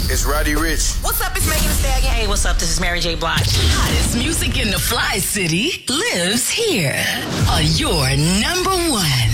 It's Roddy Ricch. What's up? It's Megan Thee Stallion. Hey, what's up? This is Mary J. Blige. Hottest music in the Fly City lives here on your number one.